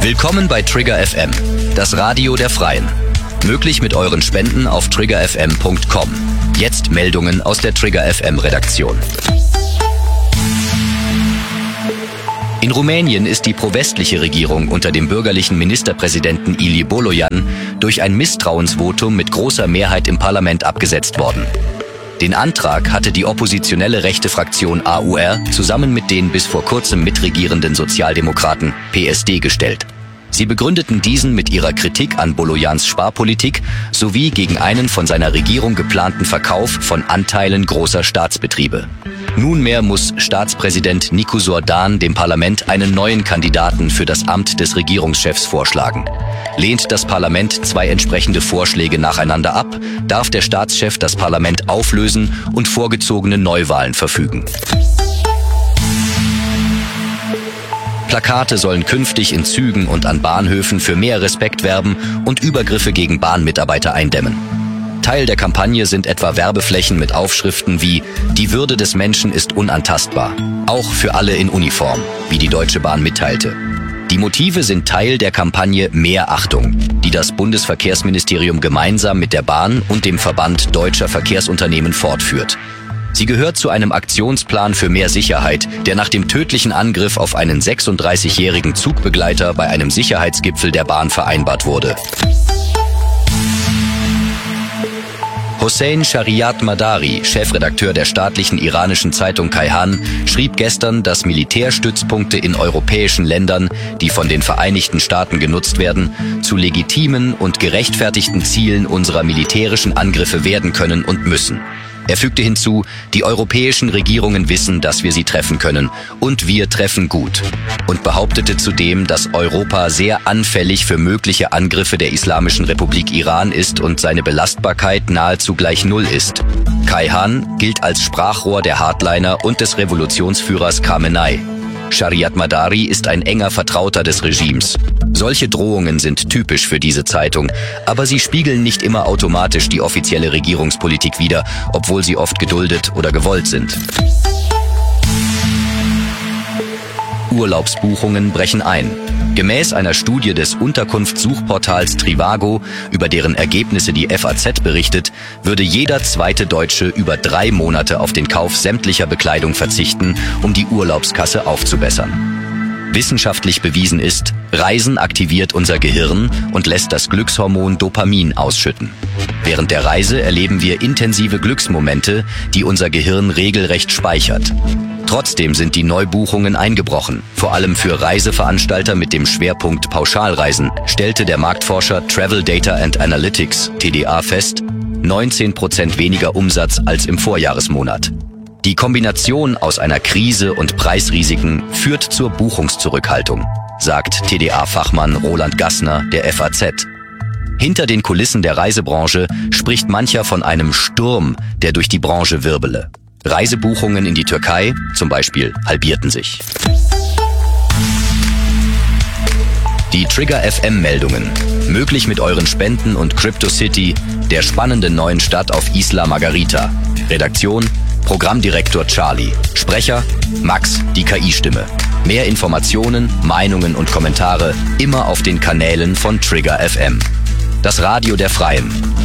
Willkommen bei Trigger FM, das Radio der Freien. Möglich mit euren Spenden auf triggerfm.com. Jetzt Meldungen aus der Trigger FM Redaktion. In Rumänien ist die pro-westliche Regierung unter dem bürgerlichen Ministerpräsidenten Ilie Bolojan durch ein Misstrauensvotum mit großer Mehrheit im Parlament abgesetzt worden. Den Antrag hatte die oppositionelle rechte Fraktion AUR zusammen mit den bis vor kurzem mitregierenden Sozialdemokraten PSD gestellt. Sie begründeten diesen mit ihrer Kritik an Bolojans Sparpolitik sowie gegen einen von seiner Regierung geplanten Verkauf von Anteilen großer Staatsbetriebe. Nunmehr muss Staatspräsident Nicu Zordan dem Parlament einen neuen Kandidaten für das Amt des Regierungschefs vorschlagen. Lehnt das Parlament zwei entsprechende Vorschläge nacheinander ab, darf der Staatschef das Parlament auflösen und vorgezogene Neuwahlen verfügen. Plakate sollen künftig in Zügen und an Bahnhöfen für mehr Respekt werben und Übergriffe gegen Bahnmitarbeiter eindämmen. Teil der Kampagne sind etwa Werbeflächen mit Aufschriften wie „Die Würde des Menschen ist unantastbar", auch für alle in Uniform, wie die Deutsche Bahn mitteilte. Die Motive sind Teil der Kampagne Mehr Achtung, die das Bundesverkehrsministerium gemeinsam mit der Bahn und dem Verband Deutscher Verkehrsunternehmen fortführt. Sie gehört zu einem Aktionsplan für mehr Sicherheit, der nach dem tödlichen Angriff auf einen 36-jährigen Zugbegleiter bei einem Sicherheitsgipfel der Bahn vereinbart wurde. Hossein Shariat Madari, Chefredakteur der staatlichen iranischen Zeitung Kayhan, schrieb gestern, dass Militärstützpunkte in europäischen Ländern, die von den Vereinigten Staaten genutzt werden, zu legitimen und gerechtfertigten Zielen unserer militärischen Angriffe werden können und müssen. Er fügte hinzu, die europäischen Regierungen wissen, dass wir sie treffen können und wir treffen gut, und behauptete zudem, dass Europa sehr anfällig für mögliche Angriffe der Islamischen Republik Iran ist und seine Belastbarkeit nahezu gleich null ist. Kayhan gilt als Sprachrohr der Hardliner und des Revolutionsführers Khamenei. Shariat Madari ist ein enger Vertrauter des Regimes. Solche Drohungen sind typisch für diese Zeitung, aber sie spiegeln nicht immer automatisch die offizielle Regierungspolitik wider, obwohl sie oft geduldet oder gewollt sind. Urlaubsbuchungen brechen ein. Gemäß einer Studie des Unterkunftssuchportals Trivago, über deren Ergebnisse die FAZ berichtet, würde jeder zweite Deutsche über 3 Monate auf den Kauf sämtlicher Bekleidung verzichten, um die Urlaubskasse aufzubessern. Wissenschaftlich bewiesen ist, Reisen aktiviert unser Gehirn und lässt das Glückshormon Dopamin ausschütten. Während der Reise erleben wir intensive Glücksmomente, die unser Gehirn regelrecht speichert. Trotzdem sind die Neubuchungen eingebrochen, vor allem für Reiseveranstalter mit dem Schwerpunkt Pauschalreisen, stellte der Marktforscher Travel Data and Analytics, TDA, fest, 19% weniger Umsatz als im Vorjahresmonat. Die Kombination aus einer Krise und Preisrisiken führt zur Buchungszurückhaltung, sagt TDA-Fachmann Roland Gassner der FAZ. Hinter den Kulissen der Reisebranche spricht mancher von einem Sturm, der durch die Branche wirbele. Reisebuchungen in die Türkei, zum Beispiel, halbierten sich. Die Trigger FM Meldungen. Möglich mit euren Spenden und CryptoCity, der spannenden neuen Stadt auf Isla Margarita. Redaktion: Programmdirektor Charlie. Sprecher: Max, die KI-Stimme. Mehr Informationen, Meinungen und Kommentare immer auf den Kanälen von Trigger FM. Das Radio der Freien.